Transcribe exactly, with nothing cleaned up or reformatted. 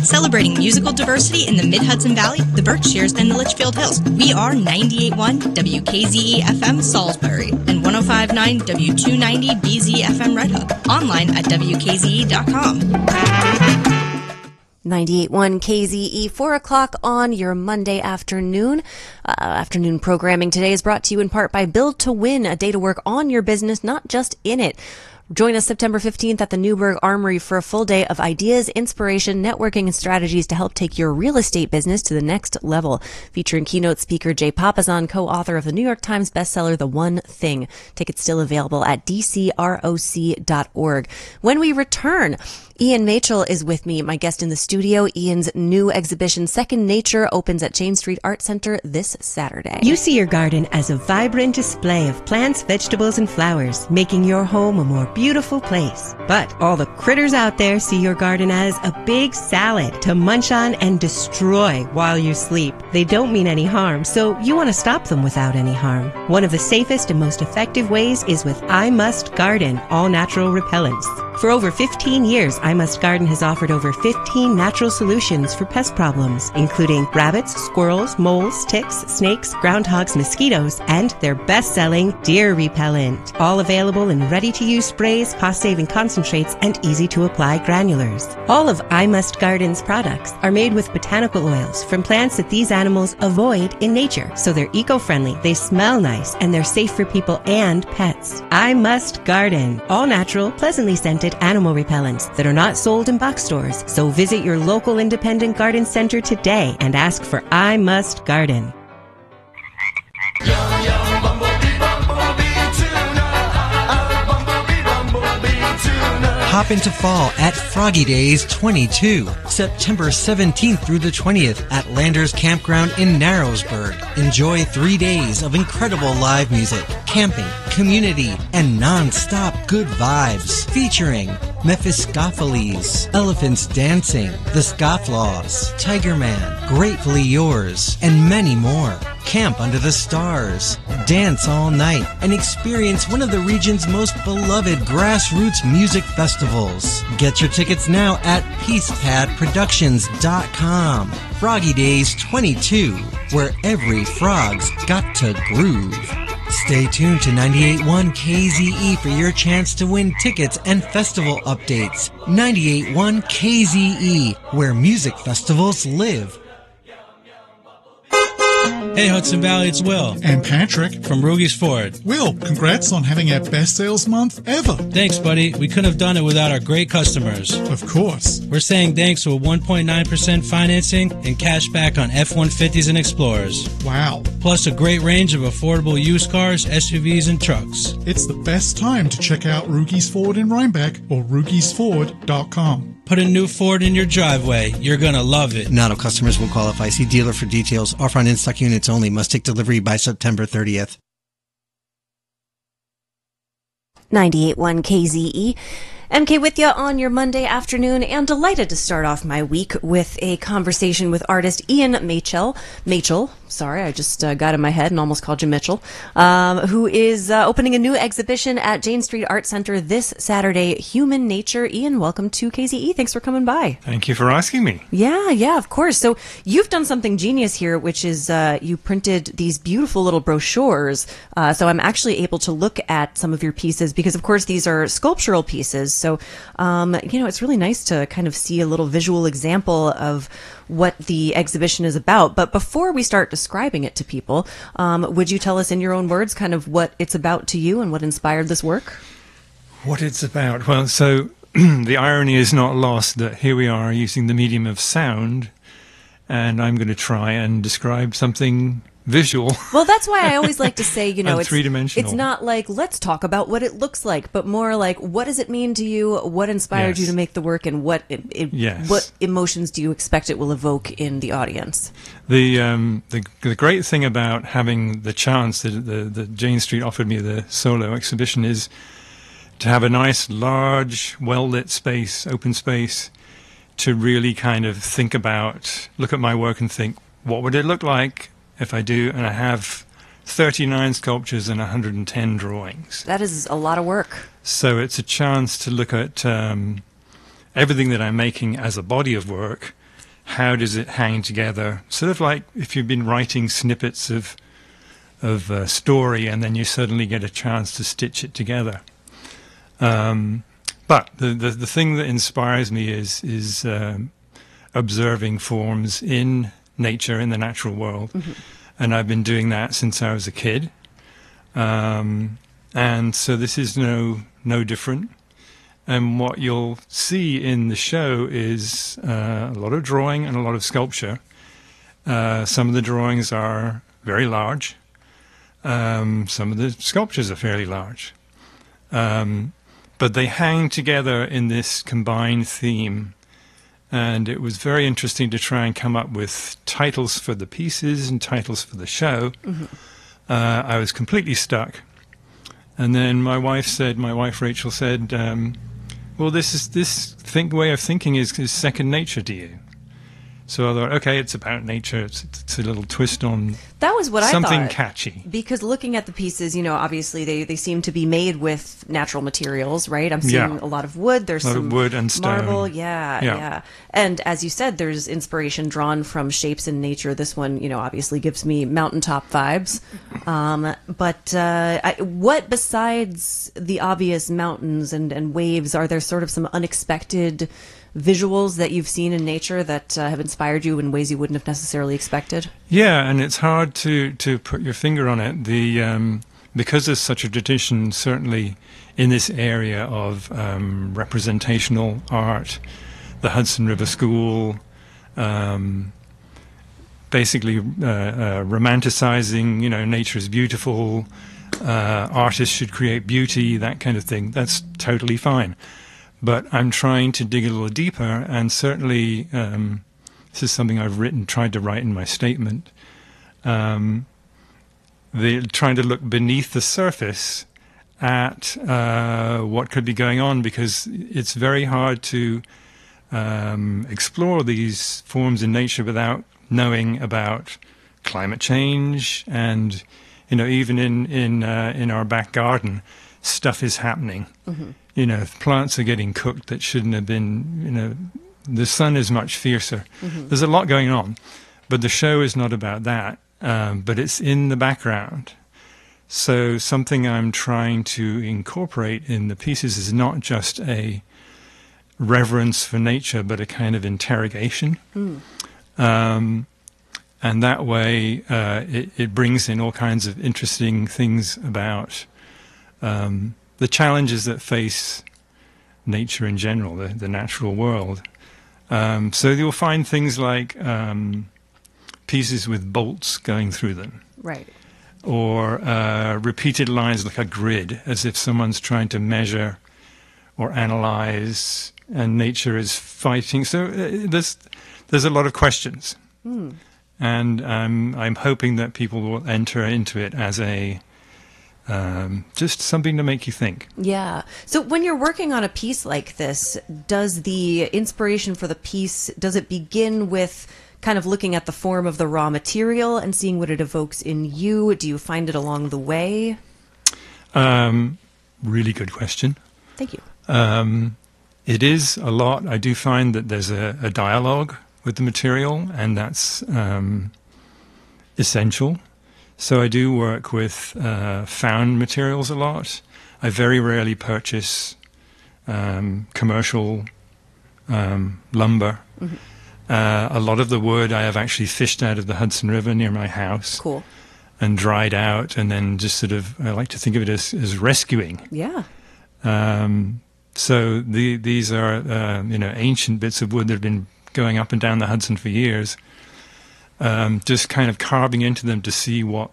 Celebrating musical diversity in the Mid-Hudson Valley, the Berkshires, and the Litchfield Hills. We are ninety-eight point one W K Z E F M Salisbury and one oh five point nine W two ninety B Z F M Red Hook. Online at W K Z E dot com. ninety-eight point one K Z E, four o'clock on your Monday afternoon. Uh, afternoon programming today is brought to you in part by Build to Win, a day to work on your business, not just in it. Join us September fifteenth at the Newburgh Armory for a full day of ideas, inspiration, networking, and strategies to help take your real estate business to the next level. Featuring keynote speaker Jay Papasan, co-author of the New York Times bestseller, The One Thing. Tickets still available at D C R O C dot org. When we return, Ian Machel is with me, my guest in the studio. Ian's new exhibition, Second Nature, opens at Jane Street Art Center this Saturday. You see your garden as a vibrant display of plants, vegetables, and flowers, making your home a more beautiful place. But all the critters out there see your garden as a big salad to munch on and destroy while you sleep. They don't mean any harm, so you want to stop them without any harm. One of the safest and most effective ways is with I Must Garden, all natural repellents. For over fifteen years, I Must Garden has offered over fifteen natural solutions for pest problems, including rabbits, squirrels, moles, ticks, snakes, groundhogs, mosquitoes, and their best-selling deer repellent. All available in ready-to-use sprays, cost-saving concentrates, and easy-to-apply granulars. All of I Must Garden's products are made with botanical oils from plants that these animals avoid in nature, so they're eco-friendly, they smell nice, and they're safe for people and pets. I Must Garden, all natural, pleasantly scented animal repellents that are not sold in box stores. So visit your local independent garden center today and ask for I Must Garden. Yum, yum, bumblebee, bumblebee tuna. Ah, bumblebee, bumblebee tuna. Hop into fall at Froggy Days twenty-two, September seventeenth through the twentieth at Landers Campground in Narrowsburg. Enjoy three days of incredible live music, camping, community, and non-stop good vibes. Featuring Mephistopheles, Elephants Dancing, The Scofflaws, Tiger Man, Gratefully Yours, and many more. Camp under the stars, dance all night, and experience one of the region's most beloved grassroots music festivals. Get your tickets now at peace pad productions dot com. Froggy Days twenty-two, where every frog's got to groove. Stay tuned to ninety-eight point one K Z E for your chance to win tickets and festival updates. ninety-eight point one K Z E, where music festivals live. Hey Hudson Valley, it's Will. And Patrick. From Rugy's Ford. Will, congrats on having our best sales month ever. Thanks, buddy. We couldn't have done it without our great customers. Of course. We're saying thanks to a one point nine percent financing and cash back on F one fifties and Explorers. Wow. Plus a great range of affordable used cars, S U Vs, and trucks. It's the best time to check out Rugy's Ford in Rhinebeck or Rugy's Ford dot com. Put a new Ford in your driveway. You're going to love it. Not all customers will qualify. See dealer for details. Offer on in-stock units only. Must take delivery by September thirtieth. ninety-eight point one K Z E. M K with you on your Monday afternoon, and delighted to start off my week with a conversation with artist Ian Machel. Machel, sorry, I just uh, got in my head and almost called you Mitchell, um, who is uh, opening a new exhibition at Jane Street Art Center this Saturday, Human Nature. Ian, welcome to K Z E. Thanks for coming by. Thank you for asking me. Yeah, yeah, of course. So you've done something genius here, which is uh, you printed these beautiful little brochures. Uh, so I'm actually able to look at some of your pieces because, of course, these are sculptural pieces. So, um, you know, it's really nice to kind of see a little visual example of what the exhibition is about. But before we start describing it to people, um, would you tell us in your own words kind of what it's about to you and what inspired this work? What it's about? Well, so the irony is not lost that here we are using the medium of sound, and I'm going to try and describe something visual. Well, that's why I always like to say, you know, it's three-dimensional. It's not like, let's talk about what it looks like, but more like, what does it mean to you? What inspired Yes. you to make the work, and what it, it, Yes. what emotions do you expect it will evoke in the audience? The um, the the great thing about having the chance that the, the Jane Street offered me the solo exhibition is to have a nice, large, well-lit space, open space, to really kind of think about, look at my work and think, what would it look like if I do? And I have thirty-nine sculptures and one hundred ten drawings. That is a lot of work. So it's a chance to look at um, everything that I'm making as a body of work, how does it hang together? Sort of like if you've been writing snippets of of a story and then you suddenly get a chance to stitch it together. Um, but the, the the thing that inspires me is is um, observing forms in nature, in the natural world, mm-hmm. and I've been doing that since I was a kid. Um, and so this is no no different. And what you'll see in the show is uh, a lot of drawing and a lot of sculpture. Uh, some of the drawings are very large. Um, some of the sculptures are fairly large. Um, but they hang together in this combined theme. And it was very interesting to try and come up with titles for the pieces and titles for the show. Mm-hmm. Uh, I was completely stuck. And then my wife said, my wife Rachel said, um, well, this is this think way of thinking is, is second nature to you. So I thought, okay, it's about nature. It's, it's a little twist on that was what something I thought, catchy. Because looking at the pieces, you know, obviously they, they seem to be made with natural materials, right? I'm seeing Yeah. a lot of wood. There's A lot some of wood and stone. marble. Yeah, Yeah. yeah, And as you said, there's inspiration drawn from shapes in nature. This one, you know, obviously gives me mountaintop vibes. Um, but uh, I, what besides the obvious mountains and, and waves, are there sort of some unexpected visuals that you've seen in nature that uh, have inspired you in ways you wouldn't have necessarily expected? Yeah, and it's hard to, to put your finger on it. The um, because there's such a tradition, certainly in this area of um, representational art, the Hudson River School, um, basically uh, uh, romanticizing, you know, nature is beautiful, uh, artists should create beauty, that kind of thing. That's totally fine. But I'm trying to dig a little deeper, and certainly um, this is something I've written, tried to write in my statement. Um, the, trying to look beneath the surface at uh, what could be going on, because it's very hard to um, explore these forms in nature without knowing about climate change, and you know, even in in uh, in our back garden, stuff is happening. Mm-hmm. You know, plants are getting cooked that shouldn't have been, you know, the sun is much fiercer. Mm-hmm. There's a lot going on, but the show is not about that, um, but it's in the background. So something I'm trying to incorporate in the pieces is not just a reverence for nature, but a kind of interrogation. Mm. Um, and that way uh, it, it brings in all kinds of interesting things about um, the challenges that face nature in general, the, the natural world. Um, so you'll find things like um, pieces with bolts going through them. Right. Or uh, repeated lines like a grid, as if someone's trying to measure or analyze, and nature is fighting. So uh, there's, there's a lot of questions. Mm. And um, I'm hoping that people will enter into it as a Um, just something to make you think. Yeah. So when you're working on a piece like this, does the inspiration for the piece, does it begin with kind of looking at the form of the raw material and seeing what it evokes in you? Do you find it along the way? Um, really good question. Thank you. Um, it is a lot. I do find that there's a, a dialogue with the material, and that's um, essential. So I do work with uh, found materials a lot. I very rarely purchase um, commercial um, lumber. Mm-hmm. Uh, a lot of the wood I have actually fished out of the Hudson River near my house. Cool. And dried out, and then just sort of, I like to think of it as, as rescuing. Yeah. Um, so the, these are, uh, you know, ancient bits of wood that have been going up and down the Hudson for years. Um, just kind of carving into them to see what